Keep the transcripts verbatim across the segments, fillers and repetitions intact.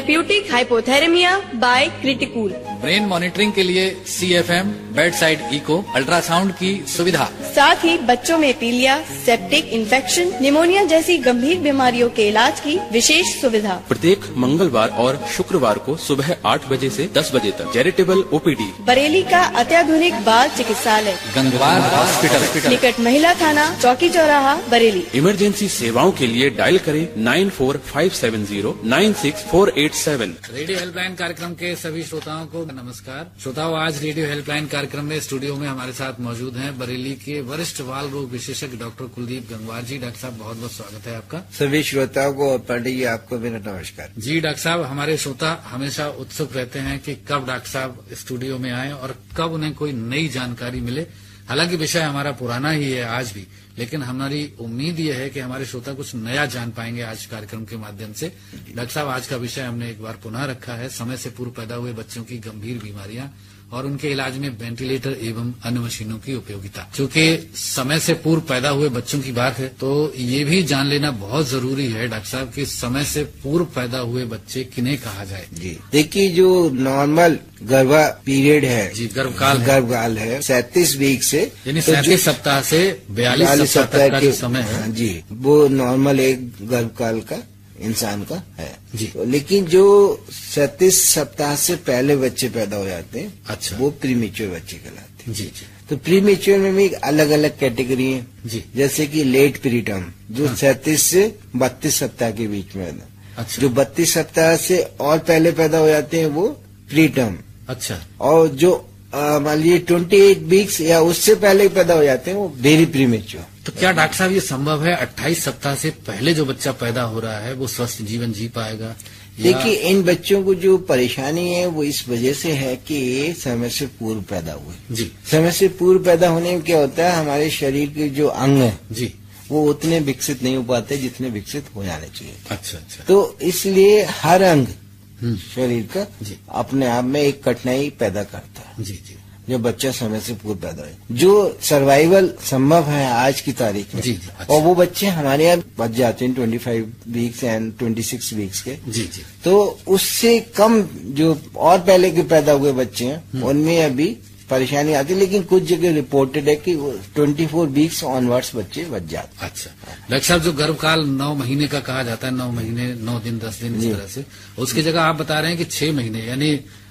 Therapeutic हाइपोथेरेमिया bye क्रिटिकूल। Brain monitoring के लिए C F M, bed side eco, ultrasound की सुविधा। साथ ही बच्चों में पीलिया, सेप्टिक इन्फेक्शन, निमोनिया जैसी गंभीर बीमारियों के इलाज की विशेष सुविधा। प्रत्येक मंगलवार और शुक्रवार को सुबह आठ बजे से दस बजे तक charitable O P D. Bareilly का अत्याधुनिक बाल चिकित्सालय, गंगवार हॉस्पिटल, निकट महिला थाना, चौकी चौराहा, बरेली। इमरजेंसी सेवाओं के लिए डायल करें nine four five seven zero nine six four eight seven. Radio helpline कार्यक्रम के सभी श्रोताओं को नमस्कार। श्रोताओं, आज रेडियो हेल्पलाइन कार्यक्रम में स्टूडियो में हमारे साथ मौजूद हैं बरेली के वरिष्ठ बाल रोग विशेषज्ञ डॉक्टर कुलदीप गंगवार जी। डॉक्टर साहब, बहुत बहुत स्वागत है आपका। सभी श्रोताओं को और पांडे जी आपको मेरा नमस्कार जी। डॉक्टर साहब, हमारे श्रोता हमेशा उत्सुक रहते हैं कि कब डॉक्टर साहब स्टूडियो में आए और कब उन्हें कोई नई जानकारी मिले। हालांकि विषय हमारा पुराना ही है आज भी, लेकिन हमारी उम्मीद यह है कि हमारे श्रोता कुछ नया जान पाएंगे आज कार्यक्रम के माध्यम से। डॉक्टर साहब, आज का विषय हमने एक बार पुनः रखा है, समय से पूर्व पैदा हुए बच्चों की गंभीर बीमारियां और उनके इलाज में वेंटिलेटर एवं अन्य मशीनों की उपयोगिता। क्योंकि समय से पूर्व पैदा हुए बच्चों की बात है तो ये भी जान लेना बहुत जरूरी है डॉक्टर साहब कि समय से पूर्व पैदा हुए बच्चे किन्हें कहा जाए। जी देखिए, जो नॉर्मल गर्भा पीरियड है जी, गर्भकाल गर्भकाल है सैंतीस वीक से यानी सैंतीस सप्ताह से बयालीस सप्ताह तक का जो समय है जी, वो नॉर्मल एक गर्भकाल का इंसान का है जी। तो लेकिन जो सैंतीस सप्ताह से पहले बच्चे पैदा हो जाते हैं, अच्छा, वो प्रीमेच्योर बच्चे कहलाते हैं जी जी। तो प्रीमेच्योर में भी अलग अलग कैटेगरी है जी, जैसे कि लेट प्रीटर्म जो सैंतीस से बत्तीस सप्ताह के बीच में है। अच्छा। जो बत्तीस सप्ताह से और पहले पैदा हो जाते हैं वो प्रीटर्म। अच्छा। और जो मान लीजिए अट्ठाईस वीक्स या उससे पहले पैदा हो जाते हैं वो वेरी प्रीमेच्योर। तो क्या डॉक्टर साहब ये संभव है अट्ठाईस सप्ताह से पहले जो बच्चा पैदा हो रहा है वो स्वस्थ जीवन जी पाएगा? देखिए, इन बच्चों को जो परेशानी है वो इस वजह से है कि ये समय से पूर्व पैदा हुए जी। समय से पूर्व पैदा होने में क्या होता है, हमारे शरीर के जो अंग है जी, वो उतने विकसित नहीं हो पाते जितने विकसित हो जाने चाहिए। अच्छा अच्छा। तो इसलिए हर अंग शरीर का जी अपने आप में एक कठिनाई पैदा करता है जी जी, जो बच्चा समय से पूर्व पैदा हो। जो सर्वाइवल संभव है आज की तारीख में जी जी, अच्छा। और वो बच्चे हमारे यहाँ बच जाते हैं पच्चीस वीक्स एंड छब्बीस वीक्स के जी जी। तो उससे कम जो और पहले के पैदा हुए बच्चे हैं उनमें अभी परेशानी आती है, लेकिन कुछ जगह रिपोर्टेड है कि चौबीस वीक्स ऑनवर्ड्स बच्चे बच जाते हैं। अच्छा डॉक्टर साहब, जो गर्भकाल नौ महीने का कहा जाता है, नौ महीने नौ दिन दस दिन इस तरह से, उसकी जगह आप बता रहे हैं कि छह महीने यानी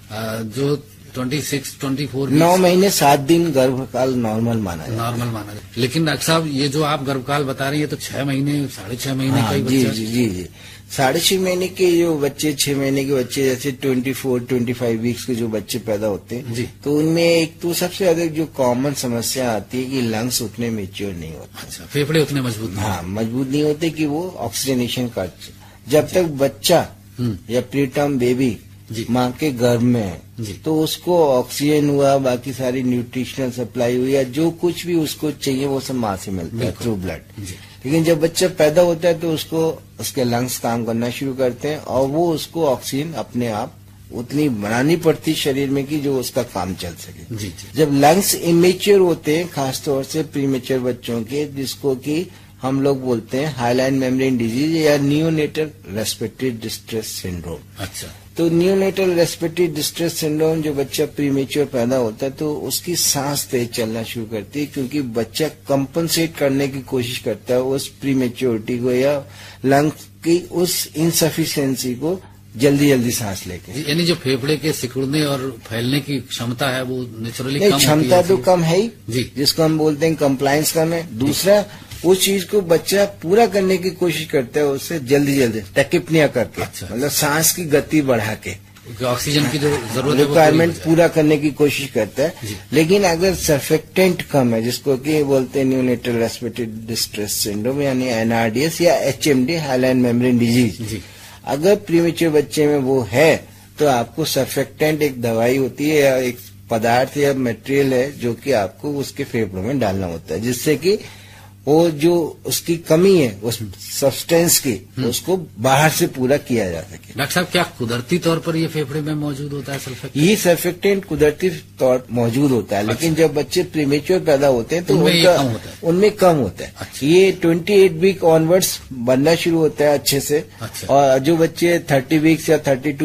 जो छब्बीस चौबीस नौ महीने सात दिन गर्भकाल नॉर्मल माना जाए नॉर्मल माना जाए। लेकिन डॉक्टर साहब, ये जो आप गर्भकाल बता रहे हैं ये तो छह महीने साढ़े छह महीने हाँ, का ही जी, बच्चा। जी जी जी साढ़े छह महीने के जो बच्चे, छह महीने के बच्चे जैसे चौबीस पच्चीस वीक्स के जो बच्चे पैदा होते हैं जी, तो उनमें एक तो सबसे अधिक जो कॉमन समस्या आती है कि लंग्स उतने मेच्योर नहीं होते। अच्छा, फेफड़े उतने मजबूत नहीं। हाँ, मजबूत नहीं होते कि वो ऑक्सीजनेशन कर। जब तक बच्चा या प्रीटर्म बेबी माँ के गर्भ में है तो उसको ऑक्सीजन हुआ, बाकी सारी न्यूट्रिशनल सप्लाई हुई या जो कुछ भी उसको चाहिए वो सब माँ से मिलता है थ्रू ब्लड। लेकिन जब बच्चा पैदा होता है तो उसको उसके लंग्स काम करना शुरू करते हैं और वो उसको ऑक्सीजन अपने आप उतनी बनानी पड़ती शरीर में कि जो उसका काम चल सके। जी, जी। जब लंग्स इमेच्योर होते हैं, खासतौर से प्रीमेच्योर बच्चों के, जिसको कि हम लोग बोलते हैं हाइलाइन मेम्ब्रेन डिजीज या नियोनेटल रेस्पिरेटरी डिस्ट्रेस सिंड्रोम। अच्छा। तो नियोनेटल रेस्पिरेटरी डिस्ट्रेस सिंड्रोम जो बच्चा प्रीमेच्योर पैदा होता है तो उसकी सांस तेज चलना शुरू करती है, क्योंकि बच्चा कंपनसेट करने की कोशिश करता है उस प्रीमेच्योरिटी को या लंग की उस इनसफिशिएंसी को जल्दी जल्दी सांस लेके। यानी जो फेफड़े के सिकुड़ने और फैलने की क्षमता है वो नेचुरली कम क्षमता तो कम है ही जी, जिसको हम बोलते हैं कंप्लायंस कम है। दूसरा, उस चीज को बच्चा पूरा करने की कोशिश करता है उससे जल्दी जल्दी टैकिपनिया करके। अच्छा। मतलब सांस की गति बढ़ा के ऑक्सीजन की जो जरूरत रिक्वायरमेंट पूरा करने की कोशिश करता है। लेकिन अगर सर्फेक्टेंट कम है, जिसको कि बोलते हैं न्यूनेटल रेस्पिरेटरी डिस्ट्रेस सिंड्रोम यानी एनआरडीएस या एचएमडी हाइलाइन मेम्ब्रेन डिजीज, अगर प्रीमेच्योर बच्चे में वो है तो आपको सर्फेक्टेंट एक दवाई होती है या एक पदार्थ या मटेरियल है जो कि आपको उसके फेफड़ों में डालना होता है, जिससे कि वो जो उसकी कमी है उस सब्सटेंस की उसको बाहर से पूरा किया जा सके। डॉक्टर साहब, क्या कुदरती तौर पर ये फेफड़े में मौजूद होता है सर्फेक्टेंट? ये सर्फेक्टेंट कुदरती तौर मौजूद होता है। अच्छा। लेकिन जब बच्चे प्रीमेच्योर पैदा होते हैं तो उनमें उनका कम होता है। उनमें कम होता है। अच्छा। ये अट्ठाईस वीक ऑनवर्ड्स बनना शुरू होता है अच्छे से। अच्छा। और जो बच्चे तीस वीक्स या बत्तीस